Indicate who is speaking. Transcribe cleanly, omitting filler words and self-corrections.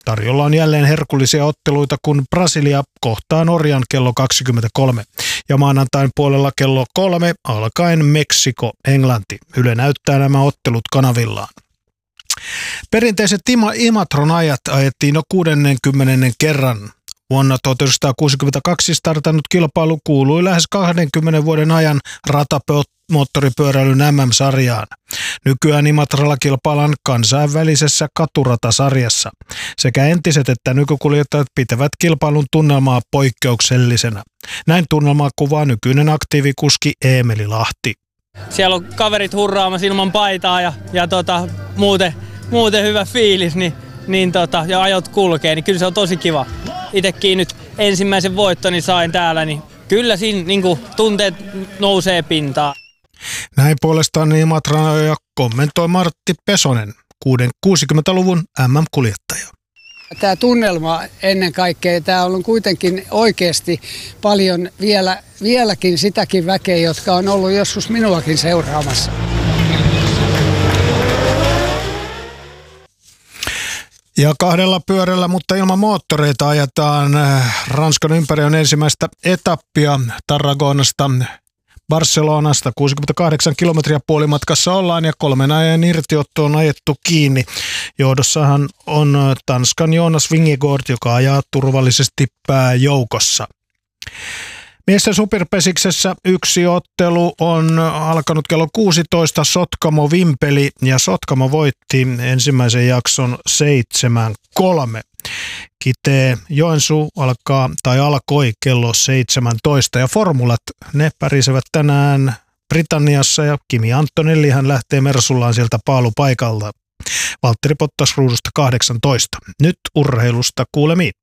Speaker 1: Tarjolla on jälleen herkullisia otteluita, kun Brasilia kohtaa Norjan kello 23. Ja maanantain puolella kello 3 alkaen Meksiko, Englanti. Yle näyttää nämä ottelut kanavillaan. Perinteiset Imatron ajat ajettiin jo 60. kerran. Vuonna 1962 startannut kilpailu kuului lähes 20 vuoden ajan ratamoottoripyöräilyn MM-sarjaan. Nykyään Imatralla kilpaillaan kansainvälisessä katuratasarjassa. Sekä entiset että nykykuljettajat pitävät kilpailun tunnelmaa poikkeuksellisena. Näin tunnelmaa kuvaa nykyinen aktiivikuski Eemeli Lahti.
Speaker 2: Siellä on kaverit hurraamassa ilman paitaa ja muuten hyvä fiilis, ja ajot kulkee, niin kyllä se on tosi kiva. Itsekin nyt ensimmäisen voittoni sain täällä, niin kyllä siinä tunteet nousee pintaan.
Speaker 1: Näin puolestaan Imatran ajoja kommentoi Martti Pesonen, 60-luvun MM-kuljettaja.
Speaker 3: Tämä tunnelma ennen kaikkea, tämä on kuitenkin oikeasti paljon vieläkin sitäkin väkeä, jotka on ollut joskus minuakin seuraamassa.
Speaker 1: Ja 2 pyörällä, mutta ilman moottoreita ajetaan Ranskan ympäriön ensimmäistä etappia Tarragonasta Barcelonasta. 68 kilometriä puolimatkassa ollaan ja 3 ajan irtiotto on ajettu kiinni. Johdossahan on Tanskan Jonas Vingegaard, joka ajaa turvallisesti pääjoukossa. Miesten superpesiksessä yksi ottelu on alkanut kello 16, Sotkamo-Vimpeli, ja Sotkamo voitti ensimmäisen jakson 7-3. Kitee Joensuu alkoi kello 17, ja formulat ne pärisevät tänään Britanniassa, ja Kimi Antonelli hän lähtee Mersullaan sieltä paalupaikalta. Valtteri Bottas ruudusta 18. Nyt urheilusta kuulemiin.